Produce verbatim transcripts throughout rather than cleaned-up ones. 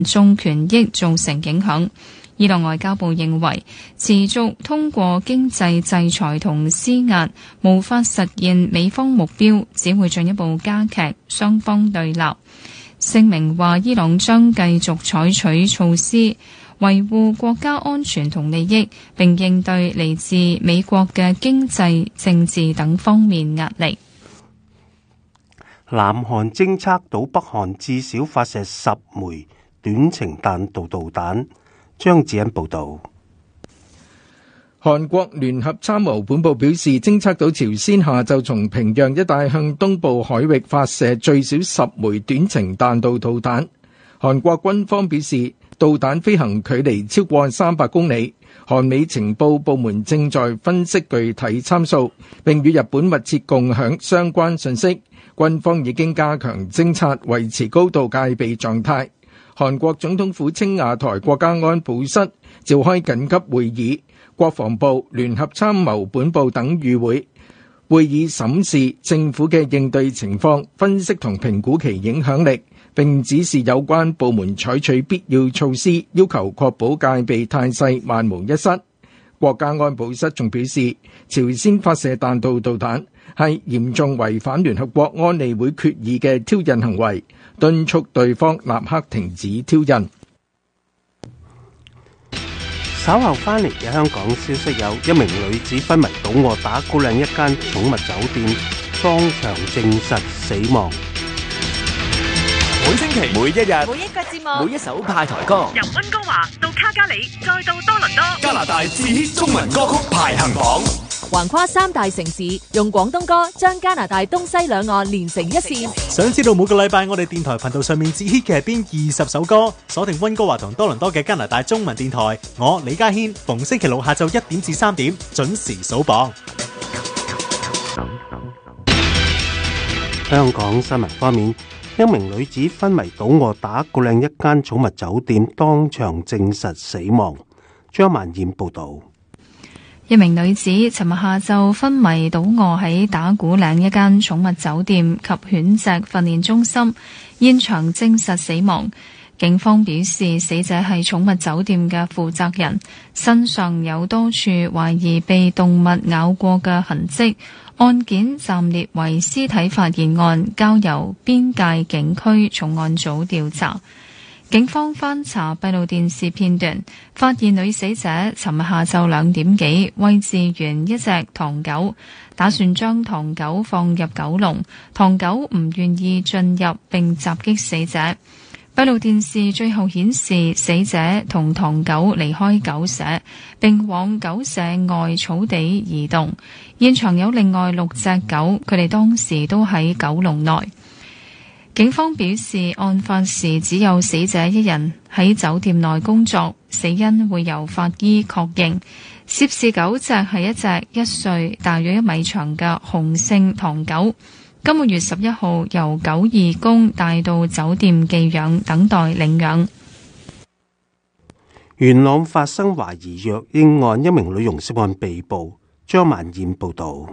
眾權益造成影響。伊朗外交部認為，持續通過經濟制裁同施壓，無法實現美方目標，只會進一步加劇雙方對立。聲明話，伊朗將繼續採取措施，維護國家安全同利益，並應對嚟自美國嘅經濟、政治等方面壓力。 南韓偵測到北韓至少發射十枚短程彈道導彈。張子欣報道。 韓國聯合參謀本部表示，偵測到朝鮮下晝從平壤一帶向東部海域發射最少十枚短程彈道導彈。韓國軍方表示，導彈飛行距離超過三百公里。韓美情報部門正在分析具體參數，並與日本密切共享相關信息。軍方已經加強偵察，維持高度戒備狀態。韓國總統府青瓦台國家安保室召開緊急會議，國防部、聯合參謀本部等與會。會議審視政府嘅應對情況，分析同評估其影響力，並指示有關部門採取必要措施，要求確保戒備態勢萬無一失。國家安保室仲表示，朝鮮發射彈道導彈係嚴重違反聯合國安理會決議嘅挑釁行為，敦促對方立刻停止挑釁。 稍後翻嚟嘅香港消息，有一名女子昏迷倒卧打鼓嶺一間寵物酒店，當場證實死亡。 每星期每一日每一個節目每一首派台歌， 由溫哥華到卡加里，再到多倫多， 加拿大至 hit 中文歌曲排行榜， 橫跨三大城市，用廣東歌將加拿大東西兩岸連成一線。 想知道每個禮拜我哋電台頻道上面至 hit 嘅係邊二十首歌？鎖定溫哥華同多倫多嘅加拿大中文電台，我李家軒逢星期六下晝一點至三點準時數榜。 香港新聞方面，一名女子昏迷倒卧打鼓嶺一間寵物酒店，當場證實死亡。張曼燕報道。 一名女子尋日下晝昏迷倒卧喺打鼓嶺一間寵物酒店及犬隻訓練中心，現場證實死亡。警方表示，死者係寵物酒店嘅負責人，身上有多處懷疑被動物咬過嘅痕跡。案件暫列為屍體發現案，交由邊界警區重案組調查。警方翻查閉路電視片段，發現女死者尋日下晝兩點幾餵飼完一隻唐狗，打算將唐狗放入狗籠，唐狗唔願意進入並襲擊死者。閉路電視最後顯示，死者同唐狗離開狗舍，並往狗舍外草地移動。現場有另外六隻狗，佢哋當時都喺狗籠內。警方表示，案發時只有死者一人喺酒店內工作，死因會由法醫確認。涉事狗隻係一隻一歲、大約一米長嘅雄性唐狗。今個月十一號由狗義工帶到酒店寄養，等待領養。 元朗發生懷疑虐嬰案，一名女傭涉案被捕。張曼燕報道。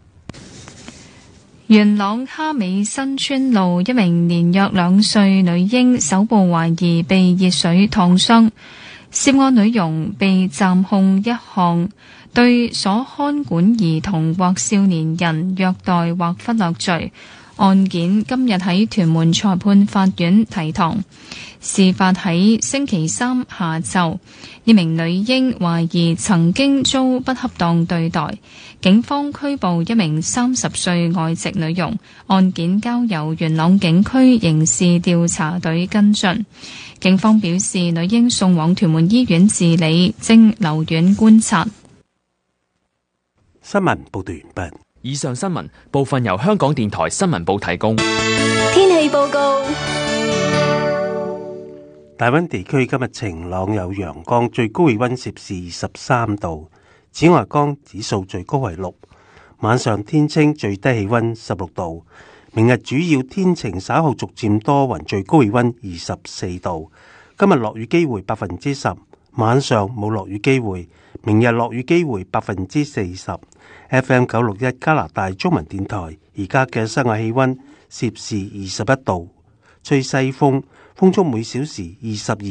元朗蝦尾新村路一名年約兩歲女嬰手部懷疑被熱水燙傷，涉案女傭被暫控一項對所看管兒童或少年人虐待或忽略罪。案件今日喺屯門裁判法院提堂。事發喺星期三下晝，一名女嬰懷疑曾經遭不恰當對待，警方拘捕一名三十歲外籍女傭，案件交由元朗警區刑事調查隊跟進。警方表示，女嬰送往屯門醫院治理，正留院觀察。 新聞報道完畢。 以上新聞部分由香港電台新聞部提供。 天氣報告。 大溫地區今日晴朗有陽光，最高氣溫攝氏二十三度，紫外光指數最高為六。晚上天清，最低氣溫十六度。明日主要天晴，稍後逐漸多雲，最高氣溫二十四度。今日落雨機會百分之十，晚上冇落雨機會。明日落雨機會百分之四十。F M 九六一加拿大中文電台，而家嘅室外氣溫攝氏二十一度，吹西風。 風速每小時二十二